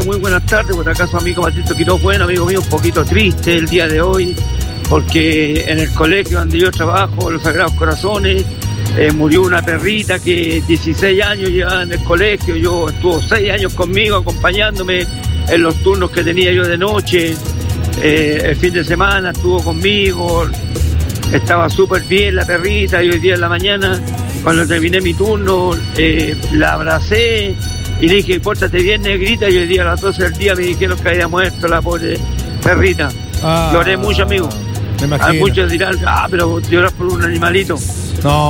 Muy buenas tardes, por acá su amigo Matito Quiroz. Bueno, amigo mío, un poquito triste el día de hoy, porque en el colegio donde yo trabajo, Los Sagrados Corazones, murió una perrita que 16 años llevaba en el colegio. Estuvo 6 años conmigo, acompañándome en los turnos que tenía yo de noche. El fin de semana estuvo conmigo, estaba súper bien la perrita, y hoy día en la mañana, cuando terminé mi turno, la abracé y le dije, pórtate bien, negrita, y hoy día a las 12 del día me dijeron que había muerto la pobre perrita. Lloré mucho, amigo. Me imagino. Muchos dirán, pero llorar por un animalito. No.